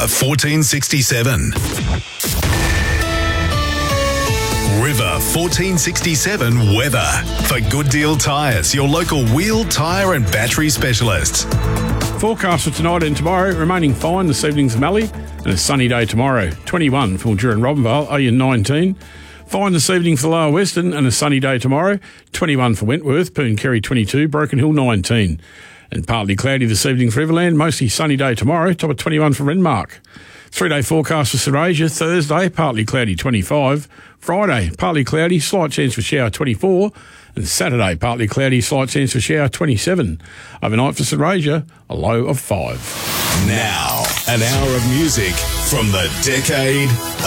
1467. River 1467 weather. For Good Deal Tyres, your local wheel, tyre and battery specialists. Forecast for tonight and tomorrow, remaining fine. This evening's Mallee and a sunny day tomorrow. 21 for Mildura and Robinvale, Oyen 19. Fine this evening for Lower Western and a sunny day tomorrow. 21 for Wentworth, Pooncarry 22, Broken Hill 19. And partly cloudy this evening for Everland, mostly sunny day tomorrow, top of 21 for Renmark. 3-day forecast for St Asia, Thursday, partly cloudy 25. Friday, partly cloudy, slight chance for shower 24. And Saturday, partly cloudy, slight chance for shower 27. Overnight for St Asia, a low of 5. Now, an hour of music from the decade